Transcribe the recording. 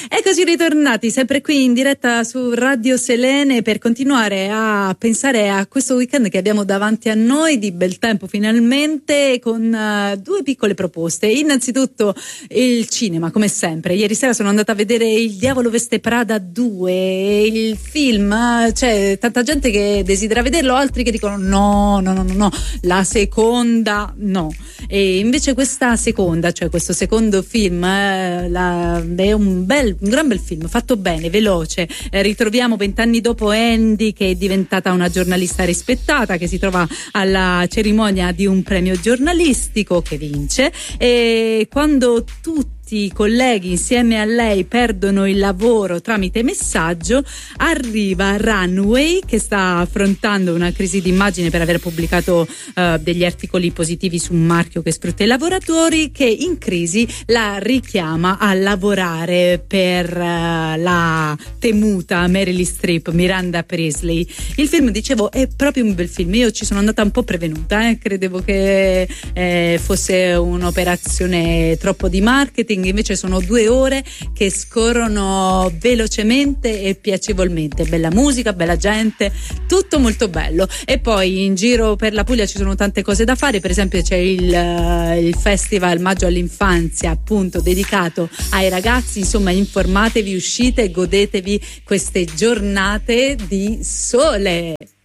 Eccoci ritornati sempre qui in diretta su Radio Selene per continuare a pensare a questo weekend che abbiamo davanti a noi di bel tempo finalmente, con due piccole proposte. Innanzitutto il cinema, come sempre. Ieri sera sono andata a vedere Il Diavolo Veste Prada 2, il film, c'è tanta gente che desidera vederlo, altri che dicono no, la seconda no. E invece questa seconda, cioè questo secondo film è un gran bel film, fatto bene, veloce. Ritroviamo 20 anni dopo Andy, che è diventata una giornalista rispettata, che si trova alla cerimonia di un premio giornalistico che vince, e quando tutti i colleghi insieme a lei perdono il lavoro tramite messaggio, arriva Runway, che sta affrontando una crisi d'immagine per aver pubblicato degli articoli positivi su un marchio che sfrutta i lavoratori, che in crisi la richiama a lavorare per la temuta Meryl Streep, Miranda Priestley. Il film, dicevo, è proprio un bel film. Io ci sono andata un po' prevenuta, credevo che fosse un'operazione troppo di marketing, invece sono 2 ore che scorrono velocemente e piacevolmente. Bella musica, bella gente, tutto molto bello. E poi in giro per la Puglia ci sono tante cose da fare, per esempio c'è il festival Maggio all'Infanzia, appunto dedicato ai ragazzi. Insomma, informatevi, uscite e godetevi queste giornate di sole.